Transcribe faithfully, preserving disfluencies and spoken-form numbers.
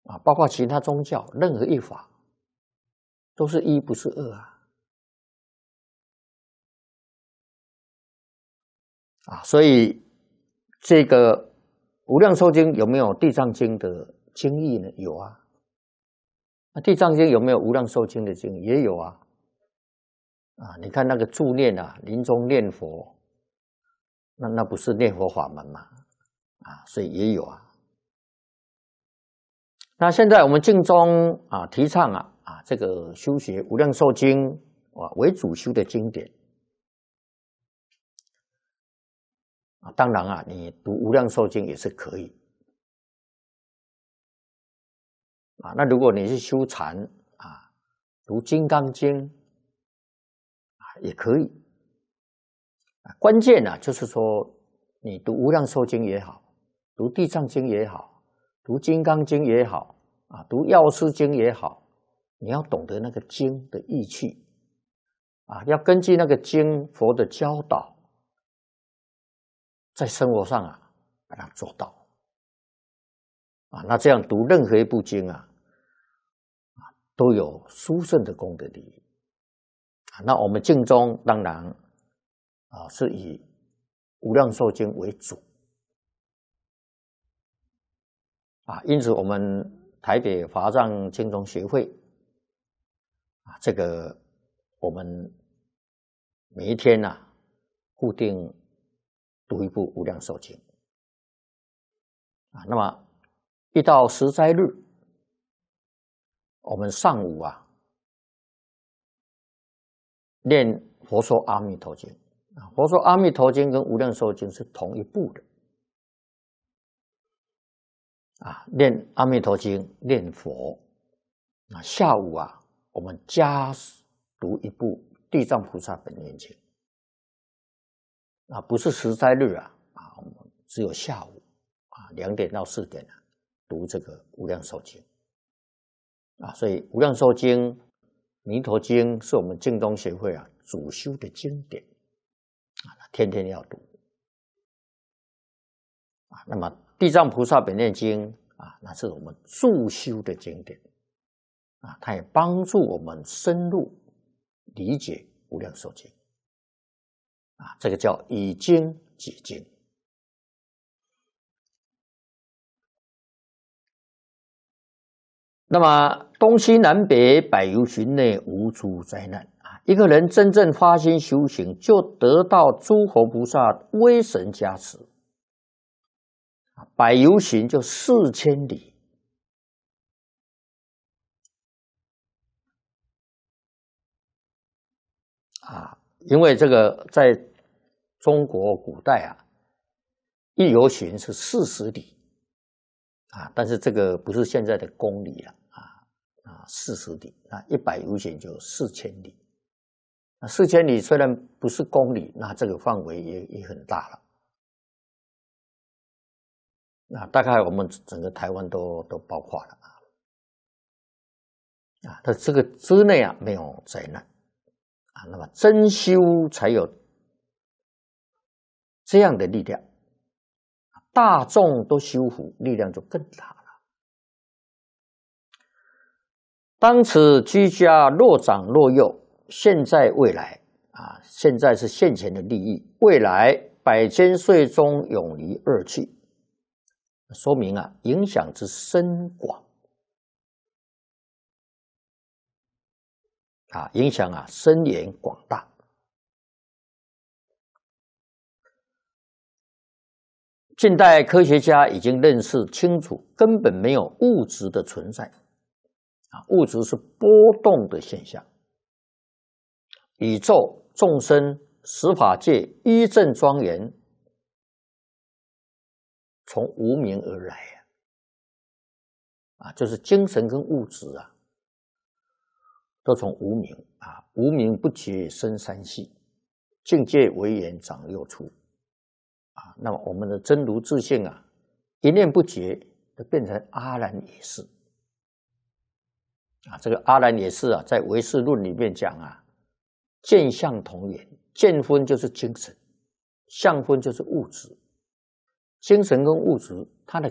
啊，包括其他宗教，任何一法都是一，不是二啊。啊，所以这个《无量寿经》有没有《地藏经》的经义呢？有啊。那《地藏经》有没有《无量寿经》的经？也有啊。啊，你看那个助念啊，临终念佛，那那不是念佛法门嘛？啊，所以也有啊。那现在我们净宗啊提倡啊啊这个修学《无量寿经》啊为主修的经典啊，当然啊，你读《无量寿经》也是可以啊。那如果你是修禅啊，读《金刚经》啊也可以。关键呢、啊，就是说你读《无量寿经》也好，读《地藏经》也好，读《金刚经》也好啊，读《药师经》也好，你要懂得那个经的义趣啊，要根据那个经佛的教导，在生活上啊把它做到啊。那这样读任何一部经啊，啊都有殊胜的功德利益啊。那我们净宗当然啊是以《无量寿经》为主啊，因此我们台北华藏净宗学会啊，这个我们每一天啊固定读一部《无量寿经》啊。那么一到十斋日，我们上午啊念佛说阿弥陀经啊，佛说阿弥陀经跟《无量寿经》是同一部的啊，念阿弥陀经，念佛啊。下午啊，我们加读一部《地藏菩萨本愿经》啊，不是十斋日啊啊，我们只有下午啊两点到四点啊读这个《无量寿经》啊。所以《无量寿经》、《弥陀经》是我们净宗协会啊主修的经典啊，天天要读啊。那么《地藏菩萨本愿经》啊，那是我们助修的经典啊，它也帮助我们深入理解《无量寿经》啊，这个叫以经解经。那么东西南北百由旬内无诸灾难啊，一个人真正发心修行，就得到诸佛菩萨威神加持。百由旬就四千里啊，因为这个在中国古代啊，一由旬是四十里啊，但是这个不是现在的公里了啊啊，四十里啊，一百由旬就四千里。那四千里虽然不是公里，那这个范围也也很大了。那大概我们整个台湾都都包括了啊，啊，它这个之内啊没有灾难啊，那么真修才有这样的力量，大众都修福，力量就更大了。当此居家若长若幼，现在未来啊，现在是现前的利益，未来百千岁中永离二趣。说明啊，影响之深广啊，影响啊深远广大。近代科学家已经认识清楚，根本没有物质的存在啊，物质是波动的现象。宇宙、众生、十法界一正庄严，从无明而来啊，啊，就是精神跟物质啊，都从无明啊，无明不觉生三系，境界为缘长六处啊。那么我们的真如自性啊，一念不觉就变成阿兰也是啊。这个阿兰也是啊，在唯识论里面讲啊，见相同源，见分就是精神，相分就是物质。精神跟物质，它的